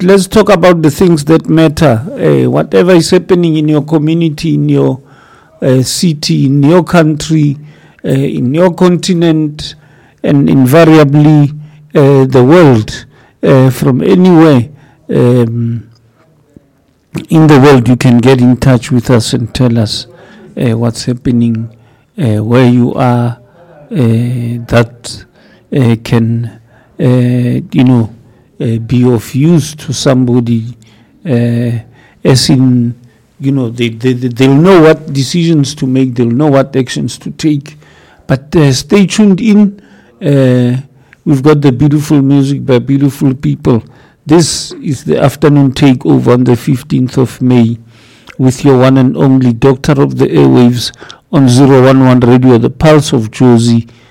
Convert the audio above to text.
let's talk about the things that matter. Whatever is happening in your community, in your city, in your country, in your continent, and invariably the world, from anywhere in the world, you can get in touch with us and tell us what's happening, where you are, that can, be of use to somebody, as in, they'll know what decisions to make, they'll know what actions to take. But stay tuned in. We've got the beautiful music by beautiful people. This is the afternoon takeover on the 15th of May with your one and only Doctor of the Airwaves on 011 Radio, the Pulse of Jozi.